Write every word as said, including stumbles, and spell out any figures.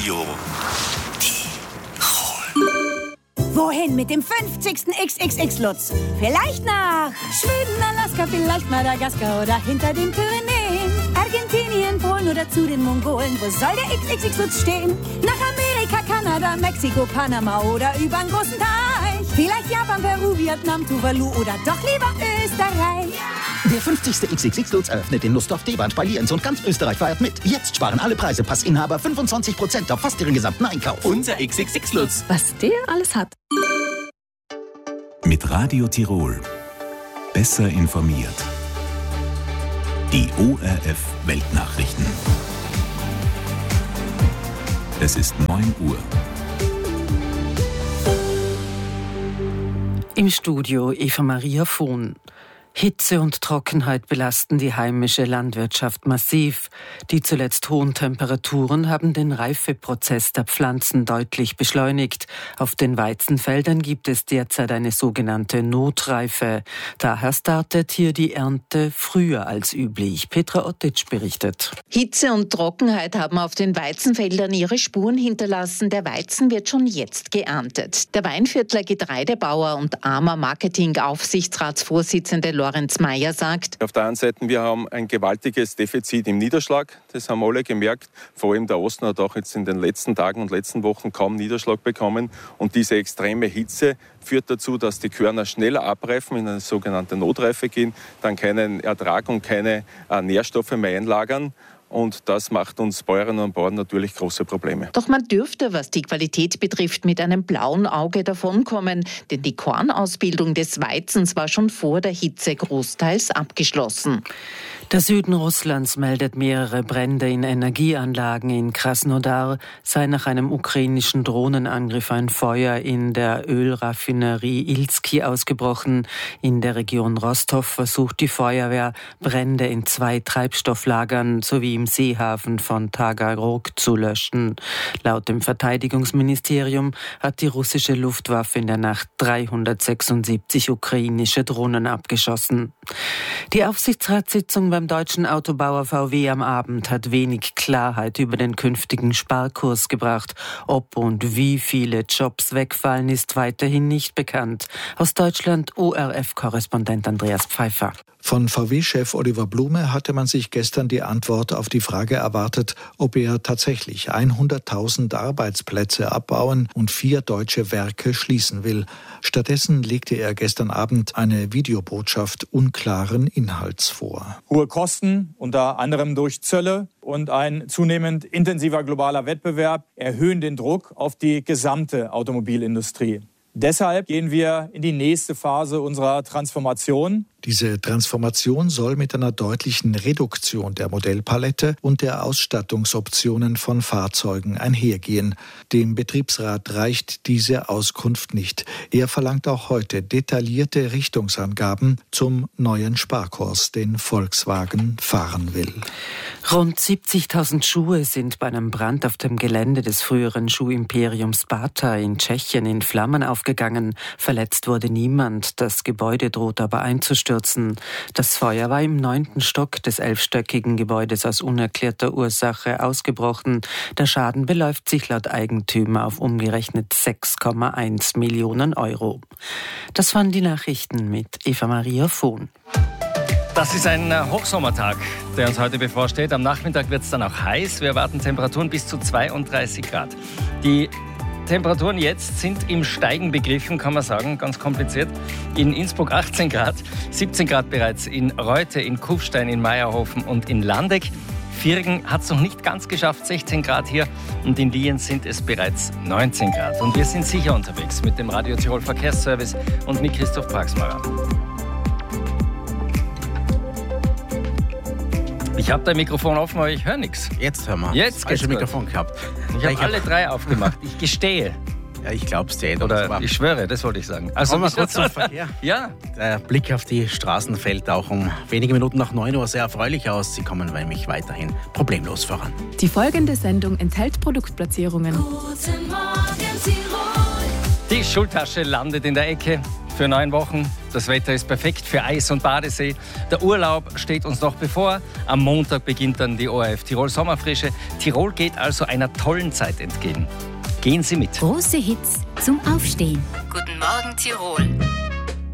Radio Tirol. Wohin mit dem fünfzigsten X X X-Lutz? Vielleicht nach Schweden, Alaska, vielleicht Madagaskar oder hinter den Pyrenäen. Argentinien, Polen oder zu den Mongolen. Wo soll der X X X-Lutz stehen? Nach Amerika, Kanada, Mexiko, Panama oder übern großen Teich. Vielleicht Japan, Peru, Vietnam, Tuvalu oder doch lieber Österreich. Der fünfzigste X X X-Lutz eröffnet in Nussdorf-Deband bei Lienz und ganz Österreich feiert mit. Jetzt sparen alle Preise. Passinhaber fünfundzwanzig Prozent auf fast ihren gesamten Einkauf. Unser X X X-Lutz. Was der alles hat. Mit Radio Tirol. Besser informiert. Die O R F Weltnachrichten. Es ist neun Uhr. Im Studio Eva Maria Vohn. Hitze und Trockenheit belasten die heimische Landwirtschaft massiv. Die zuletzt hohen Temperaturen haben den Reifeprozess der Pflanzen deutlich beschleunigt. Auf den Weizenfeldern gibt es derzeit eine sogenannte Notreife. Daher startet hier die Ernte früher als üblich. Petra Ottitsch berichtet. Hitze und Trockenheit haben auf den Weizenfeldern ihre Spuren hinterlassen. Der Weizen wird schon jetzt geerntet. Der Weinviertler Getreidebauer und A M A Marketing-Aufsichtsratsvorsitzende Lorenz Meyer sagt: Auf der einen Seite, wir haben ein gewaltiges Defizit im Niederschlag. Das haben alle gemerkt. Vor allem der Osten hat auch jetzt in den letzten Tagen und letzten Wochen kaum Niederschlag bekommen. Und diese extreme Hitze führt dazu, dass die Körner schneller abreifen, in eine sogenannte Notreife gehen, dann keinen Ertrag und keine äh, Nährstoffe mehr einlagern. Und das macht uns Bäuerinnen und Bauern natürlich große Probleme. Doch man dürfte, was die Qualität betrifft, mit einem blauen Auge davonkommen. Denn die Kornausbildung des Weizens war schon vor der Hitze großteils abgeschlossen. Der Süden Russlands meldet mehrere Brände in Energieanlagen. In Krasnodar sei nach einem ukrainischen Drohnenangriff ein Feuer in der Ölraffinerie Ilzki ausgebrochen. In der Region Rostov versucht die Feuerwehr, Brände in zwei Treibstofflagern sowie im Seehafen von Tagarog zu löschen. Laut dem Verteidigungsministerium hat die russische Luftwaffe in der Nacht dreihundertsechsundsiebzig ukrainische Drohnen abgeschossen. Die Aufsichtsratssitzung beim deutschen Autobauer V W am Abend hat wenig Klarheit über den künftigen Sparkurs gebracht. Ob und wie viele Jobs wegfallen, ist weiterhin nicht bekannt. Aus Deutschland O R F-Korrespondent Andreas Pfeiffer. Von V W-Chef Oliver Blume hatte man sich gestern die Antwort auf die Frage erwartet, ob er tatsächlich hunderttausend Arbeitsplätze abbauen und vier deutsche Werke schließen will. Stattdessen legte er gestern Abend eine Videobotschaft unklaren Inhalts vor. Hohe Kosten, unter anderem durch Zölle, und ein zunehmend intensiver globaler Wettbewerb erhöhen den Druck auf die gesamte Automobilindustrie. Deshalb gehen wir in die nächste Phase unserer Transformation. Diese Transformation soll mit einer deutlichen Reduktion der Modellpalette und der Ausstattungsoptionen von Fahrzeugen einhergehen. Dem Betriebsrat reicht diese Auskunft nicht. Er verlangt auch heute detaillierte Richtungsangaben zum neuen Sparkurs, den Volkswagen fahren will. Rund siebzigtausend Schuhe sind bei einem Brand auf dem Gelände des früheren Schuhimperiums Bata in Tschechien in Flammen aufgegangen. Verletzt wurde niemand. Das Gebäude droht aber einzustürzen. Das Feuer war im neunten Stock des elfstöckigen Gebäudes aus unerklärter Ursache ausgebrochen. Der Schaden beläuft sich laut Eigentümer auf umgerechnet sechs Komma eins Millionen Euro. Das waren die Nachrichten mit Eva Maria Vohn. Das ist ein Hochsommertag, der uns heute bevorsteht. Am Nachmittag wird es dann auch heiß. Wir erwarten Temperaturen bis zu zweiunddreißig Grad. Die Temperaturen jetzt sind im Steigen begriffen, kann man sagen, ganz kompliziert. In Innsbruck achtzehn Grad, siebzehn Grad bereits in Reute, in Kufstein, in Meierhofen und in Landeck. Viergen hat es noch nicht ganz geschafft, sechzehn Grad hier, und in Lienz sind es bereits neunzehn Grad. Und wir sind sicher unterwegs mit dem Radio Tirol Verkehrsservice und mit Christoph Praxmacher. Ich habe dein Mikrofon offen, aber ich höre nichts. Jetzt hören wir. Jetzt geht's. Ich habe Mikrofon gehabt. Ich habe alle hab... drei aufgemacht. Ich gestehe. Ja, ich glaube es dir. Oder ich schwöre, das wollte ich sagen. Also mal kurz zum Verkehr. Ja. Der Blick auf die Straßen fällt auch um wenige Minuten nach neun Uhr sehr erfreulich aus. Sie kommen nämlich weiterhin problemlos voran. Die folgende Sendung enthält Produktplatzierungen. Guten Morgen, Tirol. Die Schultasche landet in der Ecke. für neun Wochen. Das Wetter ist perfekt für Eis- und Badesee. Der Urlaub steht uns noch bevor. Am Montag beginnt dann die O R F Tirol Sommerfrische. Tirol geht also einer tollen Zeit entgegen. Gehen Sie mit. Große Hits zum Aufstehen. Guten Morgen, Tirol.